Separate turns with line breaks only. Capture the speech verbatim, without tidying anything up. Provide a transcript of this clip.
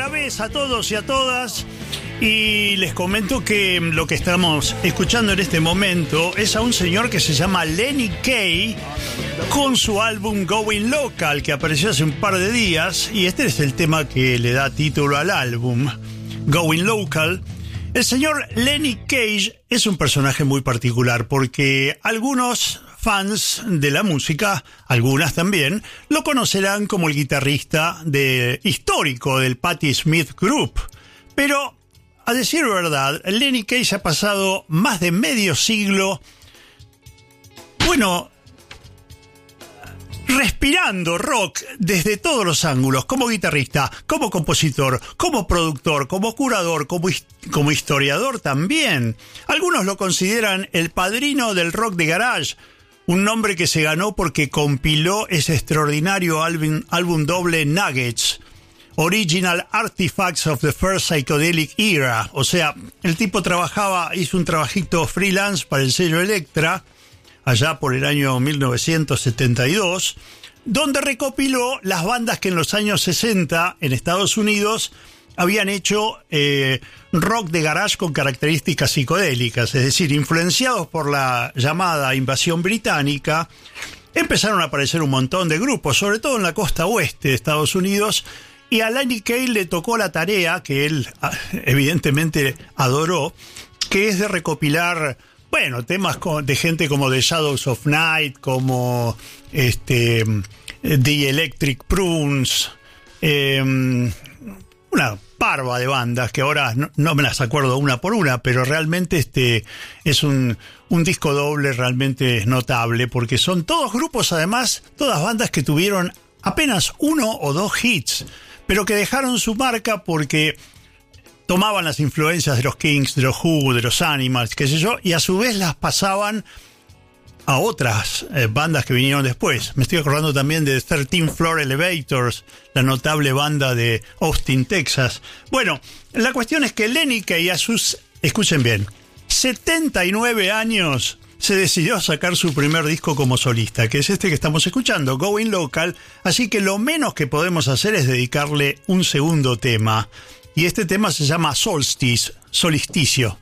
otra vez a todos y a todas. Y les comento que lo que estamos escuchando en este momento es a un señor que se llama Lenny Kaye con su álbum Going Local, que apareció hace un par de días. Y este es el tema que le da título al álbum, Going Local. El señor Lenny Kaye es un personaje muy particular porque algunos fans de la música, algunas también, lo conocerán como el guitarrista de, histórico del Patti Smith Group. Pero, a decir verdad, Lenny Kaye ha pasado más de medio siglo, bueno, respirando rock desde todos los ángulos, como guitarrista, como compositor, como productor, como curador, como, como historiador también. Algunos lo consideran el padrino del rock de garage, un nombre que se ganó porque compiló ese extraordinario álbum, álbum doble Nuggets, Original Artifacts of the First Psychedelic Era. O sea, el tipo trabajaba, hizo un trabajito freelance para el sello Elektra, allá por el año mil novecientos setenta y dos, donde recopiló las bandas que en los años sesenta en Estados Unidos habían hecho eh, rock de garage con características psicodélicas, es decir, influenciados por la llamada invasión británica. Empezaron a aparecer un montón de grupos, sobre todo en la costa oeste de Estados Unidos, y a Lenny Kaye le tocó la tarea que él evidentemente adoró, que es de recopilar, bueno, temas de gente como The Shadows of Night, como este The Electric Prunes, eh, una parva de bandas que ahora no, no me las acuerdo una por una, pero realmente este es un, un disco doble realmente notable, porque son todos grupos, además, todas bandas que tuvieron apenas uno o dos hits, pero que dejaron su marca porque tomaban las influencias de los Kings, de los Who, de los Animals, qué sé yo, y a su vez las pasaban a otras eh, bandas que vinieron después. Me estoy acordando también de thirteenth Floor Elevators, la notable banda de Austin, Texas. Bueno, la cuestión es que Lenny Kaye, a sus, escuchen bien, setenta y nueve años, se decidió a sacar su primer disco como solista, que es este que estamos escuchando, Going Local, así que lo menos que podemos hacer es dedicarle un segundo tema. Y este tema se llama Solstice, Solsticio.